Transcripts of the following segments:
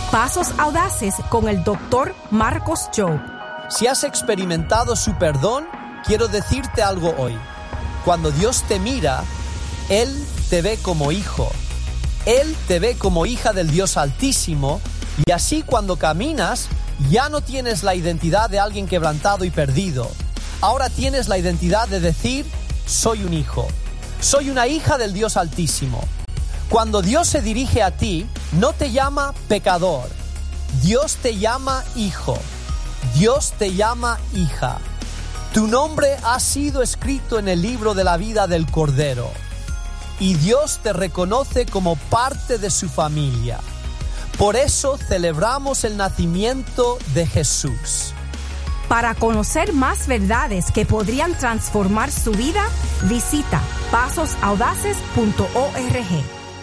Pasos Audaces con el Dr. Marcos Jobe. Si has experimentado su perdón, quiero decirte algo hoy. Cuando Dios te mira, Él te ve como hijo. Él te ve como hija del Dios Altísimo, y así cuando caminas, ya no tienes la identidad de alguien quebrantado y perdido. Ahora tienes la identidad de decir, soy un hijo. Soy una hija del Dios Altísimo. Cuando Dios se dirige a ti, no te llama pecador. Dios te llama hijo. Dios te llama hija. Tu nombre ha sido escrito en el libro de la vida del Cordero. Y Dios te reconoce como parte de su familia. Por eso celebramos el nacimiento de Jesús. Para conocer más verdades que podrían transformar su vida, visita pasosaudaces.org.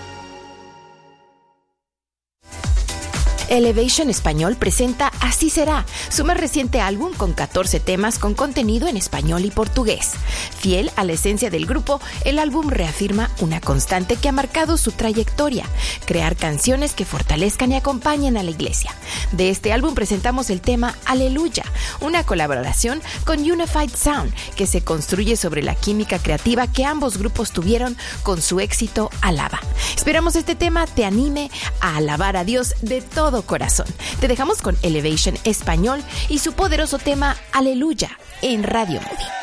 Elevation Español presenta Así Será, su más reciente álbum con 14 temas con contenido en español y portugués. Fiel a la esencia del grupo, el álbum reafirma una constante que ha marcado su trayectoria: crear canciones que fortalezcan y acompañen a la iglesia. De este álbum presentamos el tema Aleluya, una colaboración con Unified Sound que se construye sobre la química creativa que ambos grupos tuvieron con su éxito Alaba. Esperamos este tema te anime a alabar a Dios de todo corazón. Te dejamos con Elevation Español y su poderoso tema Aleluya en Radio Moody.